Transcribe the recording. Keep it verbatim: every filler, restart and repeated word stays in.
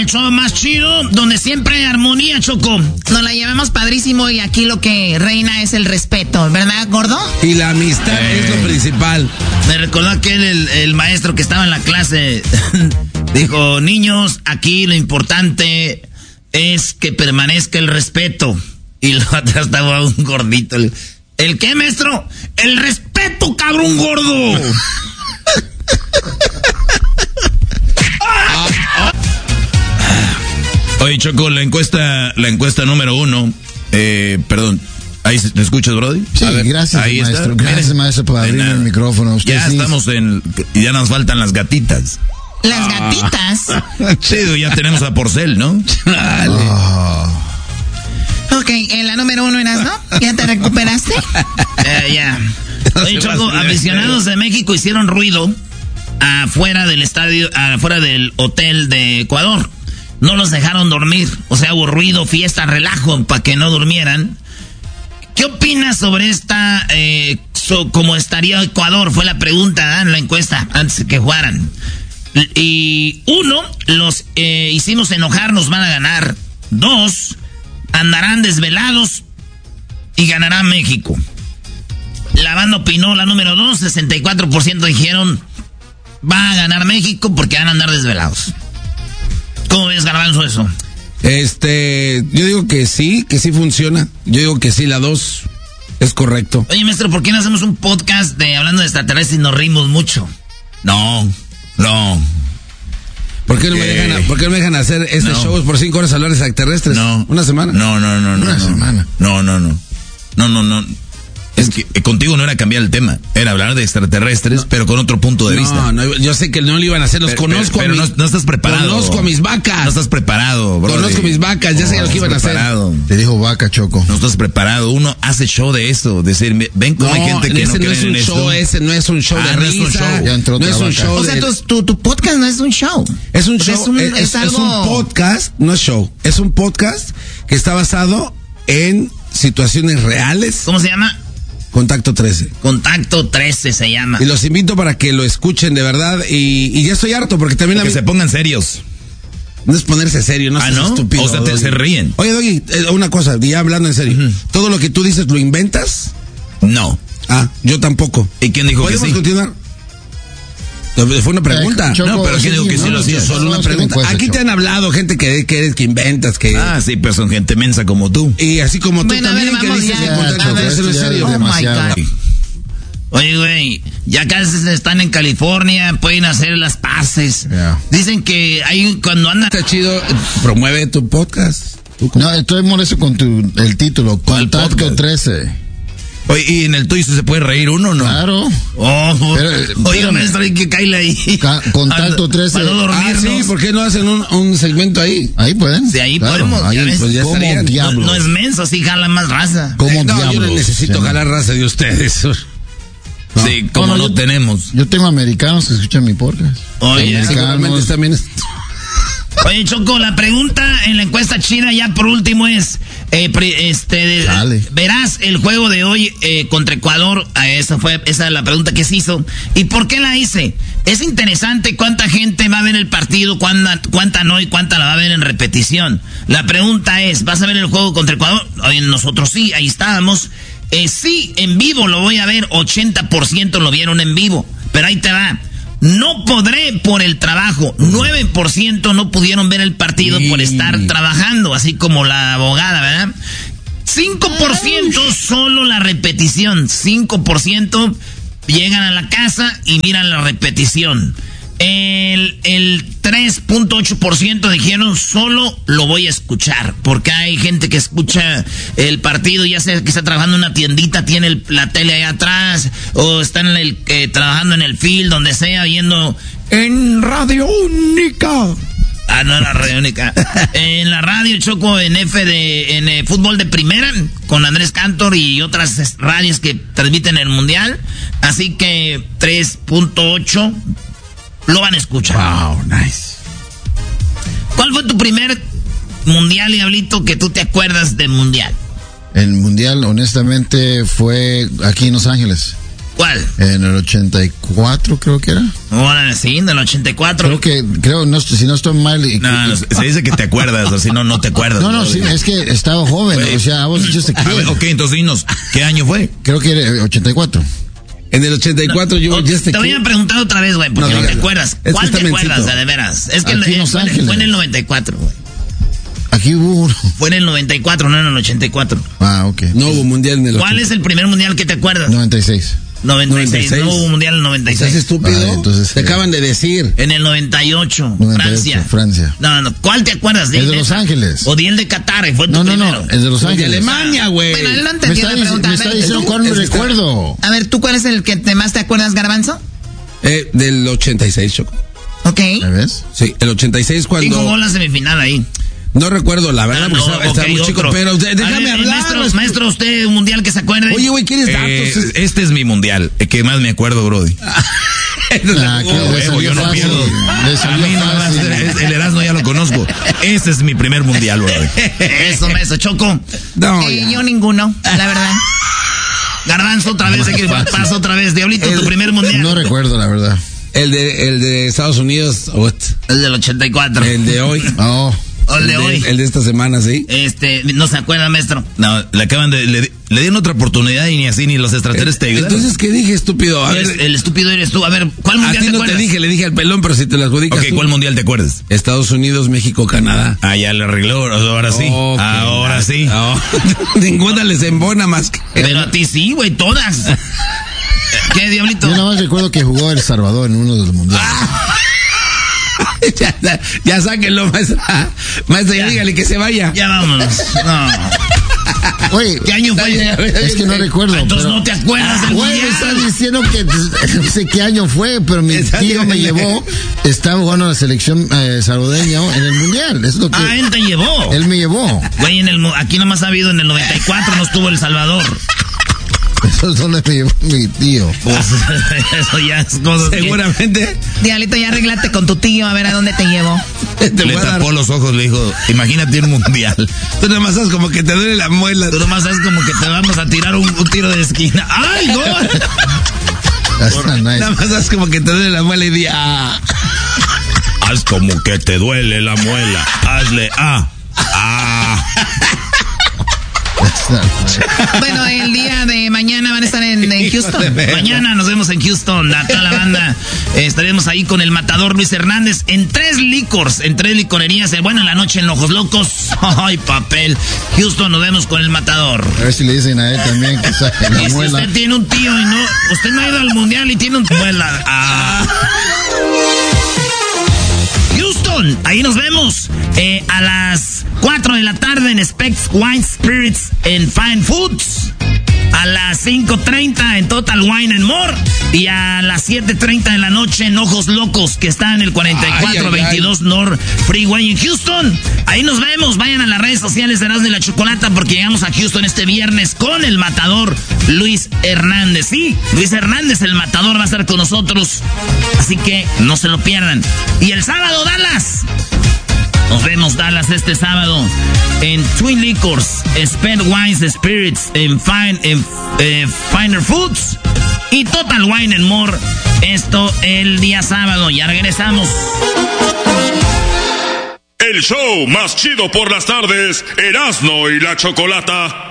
el show más chido, donde siempre hay armonía, Choco. Nos la llevamos padrísimo y aquí lo que reina es el respeto, ¿verdad, gordo? Y la amistad eh. es lo principal. Me recordó aquel, el, el maestro que estaba en la clase, dijo, niños, aquí lo importante es que permanezca el respeto. Y lo atrás estaba un gordito. ¿El qué, maestro? El respeto, cabrón gordo. Oye, Choco, la encuesta, la encuesta número uno, eh, perdón, ¿ahí me escuchas, Brody? Sí, ver, gracias, ahí maestro. Está. Gracias, Miren, maestro, por abrir el micrófono. Usted ya sí. Estamos en, ya nos faltan las gatitas. ¿Las ah. gatitas? Sí, ya tenemos a Porcel, ¿no? Dale. Oh. Ok, en la número uno eras, ¿no? ¿Ya te recuperaste? Ya, ya. Oye, Choco, aficionados de México hicieron ruido afuera del estadio, afuera del hotel de Ecuador. No los dejaron dormir, o sea, hubo ruido, fiesta, relajo, para que no durmieran. ¿Qué opinas sobre esta, eh, so, cómo estaría Ecuador? Fue la pregunta, ¿eh? En la encuesta, antes de que jugaran. Y uno, los eh, hicimos enojar, nos van a ganar. Dos, andarán desvelados y ganará México. La banda opinó, la número dos, sesenta y cuatro por ciento dijeron, va a ganar México porque van a andar desvelados. ¿Cómo ves, Garbanzo, eso? Este, yo digo que sí, que sí funciona. Yo digo que sí, la dos es correcto. Oye, maestro, ¿por qué no hacemos un podcast de hablando de extraterrestres y nos rimos mucho? No, no. ¿Por qué no, me dejan, ¿por qué no me dejan hacer este no. show por cinco horas hablar de extraterrestres? No. ¿Una semana? No, no, no, no. Una no. semana. No, no, no. No, no, no. Es que eh, contigo no era cambiar el tema, era hablar de extraterrestres, no, pero con otro punto de no, vista. No, yo sé que no lo iban a hacer, los pero, conozco pero, pero a mis, no, no estás preparado. Conozco a mis vacas. No estás preparado, bro. Conozco a mis vacas, ya oh, sé lo que iban preparado. a hacer. Te dijo vaca, Choco. No estás preparado, uno hace show de eso, decir, ven cómo no, hay gente que no cree no es un en show, esto. Ese no es un show ah, de no risa. Es un show. Ya entró no es un show. O sea, de... tu, tu, tu podcast no es un show. Es un show, es un, es, es, es, algo... es un podcast, no es show. Es un podcast que está basado en situaciones reales. ¿Cómo se llama? Contacto trece. Contacto trece se llama. Y los invito para que lo escuchen de verdad. Y, y ya estoy harto porque también... Que a mí... se pongan serios. No es ponerse serio, no ah, es ¿no? estúpido. O sea, te, se ríen. Oye, Doggy, eh, una cosa, ya hablando en serio. Uh-huh. ¿Todo lo que tú dices lo inventas? No. Ah, yo tampoco. ¿Y quién dijo que sí? ¿Podemos continuar? Fue una pregunta. Eh, Choco, no, pero ¿quién dijo que sí lo hacía? Solo una pregunta. Fuese, Aquí Choco. Te han hablado gente que, que eres que inventas, que... Ah, sí, pero son gente mensa como tú. Y así como tú bueno, también, ver, que dices ya, que contacto trece en serio. Oh my God. Oye, güey, ya casi están en California, pueden hacer las paces. Yeah. Dicen que hay cuando andan... Está chido, promueve tu podcast. No, estoy molesto con tu, el título, Contacto trece. Oye, ¿y en el tuyo se puede reír uno o no? Claro. Oh, pero, oye, maestro, hay que caerle ahí. Ca- contacto trece. Para no dormirnos. Ah, sí, ¿por qué no hacen un, un segmento ahí? Ahí pueden. Sí, ahí claro, podemos. Ahí, ya pues ya ¿Cómo diablos? No, no es menso, así jala más raza. ¿Cómo eh, no, diablos? yo no necesito sí, jalar raza de ustedes. No. Sí, como no, no yo, tenemos. Yo tengo americanos que escuchan mi podcast. Oye, seguramente también es... Oye, Choco, la pregunta en la encuesta china ya por último es, eh, pre, este, Dale. verás el juego de hoy eh, contra Ecuador. Eh, esa fue esa es la pregunta que se hizo. ¿Y por qué la hice? Es interesante cuánta gente va a ver el partido, cuánta, cuánta no y cuánta la va a ver en repetición. La pregunta es, ¿vas a ver el juego contra Ecuador? Oye, nosotros sí, ahí estábamos. Eh, sí, en vivo lo voy a ver, ochenta por ciento lo vieron en vivo, pero ahí te va. No podré por el trabajo. nueve por ciento no pudieron ver el partido por estar trabajando, así como la abogada, ¿verdad? cinco por ciento solo la repetición. cinco por ciento llegan a la casa y miran la repetición. El, el tres punto ocho por ciento dijeron solo lo voy a escuchar, porque hay gente que escucha el partido, ya sea que está trabajando en una tiendita, tiene el, la tele ahí atrás, o está en el, eh, trabajando en el field, donde sea, viendo en Radio Única. Ah, no, la Radio Única. En la radio, Choco, en F de, en eh, fútbol de primera, con Andrés Cantor y otras radios que transmiten el mundial. Así que tres punto ocho lo van a escuchar. Wow, nice. ¿Cuál fue tu primer mundial, Diablito, que tú te acuerdas del mundial? El mundial, honestamente, fue aquí en Los Ángeles. ¿Cuál? En el ochenta y cuatro creo que era. Ahora sí, en el ochenta y cuatro. Creo que, creo, no, si no estoy mal. Y, No, se dice que te acuerdas, o si no, no te acuerdas. no, no, sí, es que estaba joven, Wey. o sea, I was just a A kid. ver, ok, entonces dinos, ¿qué año fue? Creo que era ochenta y cuatro. En el ochenta y cuatro yo No, ya te voy a preguntar otra vez, güey, porque No, no, te dígalo. acuerdas. Es que ¿Cuál está te acuerdas, mencito. o sea, de veras? Es que Aquí en eh, Los fue, Ángeles. fue en el noventa y cuatro, güey. Aquí hubo uno. Fue en el noventa y cuatro, no en el ochenta y cuatro. Ah, ok. No hubo mundial en el ¿Cuál es el primer mundial que te acuerdas? noventa y seis. noventa y seis. noventa y seis. No hubo mundial en el noventa y ¿Estás seis. estúpido? Ah, entonces, te eh. acaban de decir. En el noventa y ocho, noventa y ocho, Francia. Francia. No, no, ¿cuál te acuerdas? El de Dime. Los Ángeles. O di el de Qatar, que fue tu No, no, primero. no, el de Los De Ángeles. Alemania, güey. Bueno, él no Me entendió está, la dic- pregunta. me A está ver, diciendo tú- cuál me es que está- recuerdo. A ver, ¿tú cuál es el que te más te acuerdas, Garbanzo? Eh, del ochenta y seis, Choco. Ok. ¿Me ves? Sí, el ochenta y seis Cinco cuando... goles la semifinal ahí. No recuerdo la verdad, Ah, porque no, estaba, estaba ok, muy chico, otro. pero de- A déjame ver, hablar. Maestro, es- maestro, usted, un mundial que se acuerde. Oye, güey, ¿quieres Eh, datos? este es mi mundial, el que más me acuerdo, Brody. Ah, que le Huevo, salió yo no fácil. pierdo. Le A salió mí no fácil. el Erasmo ya lo conozco. Ese es mi primer mundial, Brody. Eso, maestro, Choco. No, Eh, ya. yo ninguno, la verdad. Garbanzo otra vez, que fácil. pasa otra vez. Diablito, tu El- primer mundial. No recuerdo, la verdad. El de, el de Estados Unidos, what? El del ochenta y cuatro. El de hoy. Oh, O el de de- hoy. El de esta semana, sí. Este, no se acuerda, maestro. No, le acaban de. Le, le dieron otra oportunidad y ni así ni los extraterrestres te ayudaron. Entonces, ¿qué dije, estúpido? A Eres- ver, el estúpido eres tú. A ver, ¿cuál a mundial ti te no te acuerdas? dije, le dije al pelón, pero si te lo adjudicas Ok, tú. ¿cuál mundial te acuerdas? Estados Unidos, México, Canadá. Ah, ya le arregló, ahora sí. Oh, ahora qué sí. la- No, ninguna les embona más que... Pero a ti sí, güey, todas. ¿Qué, Diablito? yo nada más recuerdo que jugó El Salvador en uno de los mundiales. ya, ya, ya sáquenlo, maestra. Maestra, ya, Ya. dígale que se vaya. Ya vámonos. No. Oye, ¿Qué año fue? es que no recuerdo. Entonces pero- no te acuerdas del Güey, me mundial. estás diciendo que no sé qué año fue, pero mi Está tío me bien. llevó, estaba jugando la selección eh, salvadoreña en el mundial. Es lo que Ah, él te llevó. él me llevó. Güey, en el, mu- aquí nomás ha habido en el noventa y cuatro, no estuvo El Salvador. Eso es donde me llevó mi tío. Pues, eso ya es cosas que- Seguramente Diablito, ya arreglate con tu tío a ver a dónde te llevo. te Le voy a dar- tapó los ojos, le dijo, imagínate un mundial. Tú nada más sabes como que te duele la muela. Tú nomás sabes como que te vamos a tirar un, un tiro de esquina. ¡Ay, gol! That's not nice. Nada más sabes como que te duele la muela y di, ah. Haz como que te duele la muela. Hazle ah. Ah. That's not nice. Bueno, el día de mañana van a estar en, en Houston. Mañana nos vemos en Houston, a toda la banda. Eh, estaremos ahí con el matador Luis Hernández en tres licors, en tres licorerías. Eh, Bueno, en la noche en Ojos Locos. ¡Ay, papel! Houston, nos vemos con el matador. A ver si le dicen a él también que saque la Y si muela. usted tiene un tío y no... Usted no ha ido al mundial y tiene un... Muela. Ah. Houston, ahí nos vemos eh, a las cuatro de la tarde en Specs Wine Spirits en Fine Foods. A las cinco treinta en Total Wine and More. Y a las siete treinta de la noche en Ojos Locos, que está en el cuarenta y cuatro veintidós North Freeway en Houston. Ahí nos vemos. Vayan a las redes sociales de Erasmo y la Chocolata porque llegamos a Houston este viernes con el matador Luis Hernández. Sí, Luis Hernández, el matador, va a estar con nosotros. Así que no se lo pierdan. Y el sábado, Dallas. Nos vemos, Dallas, este sábado en Twin Liquors, Spent Wines Spirits, en, Fine, en eh, Finer Foods y Total Wine and More. Esto el día sábado. Ya regresamos. El show más chido por las tardes, Erasmo y la Chocolata.